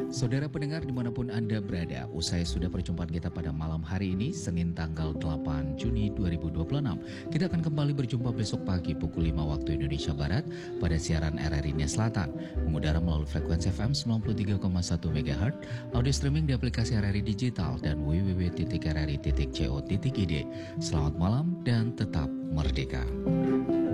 Saudara pendengar dimanapun Anda berada, usai sudah perjumpaan kita pada malam hari ini, Senin tanggal 8 Juni 2026. Kita akan kembali berjumpa besok pagi pukul 5 waktu Indonesia Barat pada siaran RRI Nia Selatan. Mengudara melalui frekuensi FM 93,1 MHz, audio streaming di aplikasi RRI Digital dan www.rri.co.id. Selamat malam dan tetap merdeka.